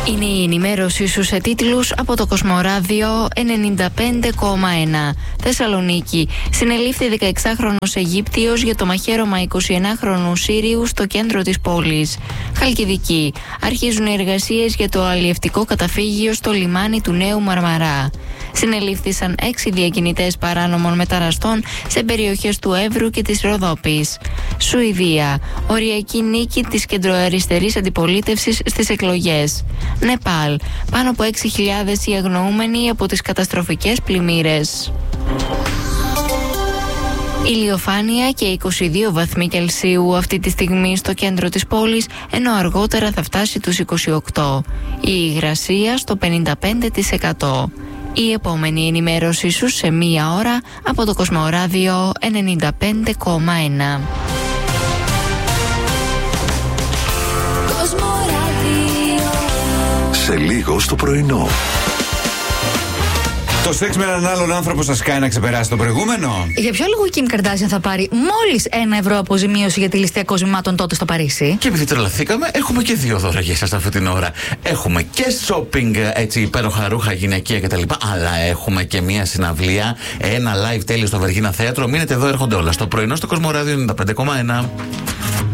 Είναι η ενημέρωσή σου σε τίτλους από το Κοσμοράδιο 95,1. Θεσσαλονίκη. Συνελήφθη 16χρονος Αιγύπτιος για το μαχαίρωμα 21χρονου Σύριου στο κέντρο της πόλης. Χαλκιδική. Αρχίζουν οι εργασίες για το αλλιευτικό καταφύγιο στο λιμάνι του Νέου Μαρμαρά. Συνελήφθησαν 6 διακινητές παράνομων μεταναστών σε περιοχές του Εύρου και της Ροδόπης. Σουηδία. Οριακή νίκη της κεντροαριστερής αντιπολίτευσης στις εκλογές. Νεπάλ. Πάνω από 6.000 οι αγνοούμενοι από τις καταστροφικές πλημμύρες. Ηλιοφάνεια και 22 βαθμοί Κελσίου αυτή τη στιγμή στο κέντρο της πόλης, ενώ αργότερα θα φτάσει τους 28. Η υγρασία στο 55%. Η επόμενη ενημέρωσή σου σε μία ώρα από το Κοσμοράδιο 95,1. Σε λίγο στο πρωινό. Το σεξ με έναν άλλον άνθρωπο σας κάνει να ξεπεράσει το προηγούμενο. Για ποιο λόγο η Kim Kardashian θα πάρει μόλις 1 ευρώ αποζημίωση για τη ληστεία κοσμημάτων τότε στο Παρίσι? Και επειδή τρελαθήκαμε, έχουμε και 2 δώρα για εσάς αυτή την ώρα. Έχουμε και shopping, έτσι υπέροχα ρούχα γυναικεία κτλ. Αλλά έχουμε και μια συναυλία, ένα live τέλειο στο Βεργίνα Θέατρο. Μείνετε εδώ, έρχονται όλα. Στο πρωινό στο Κοσμοράδιο 95,1.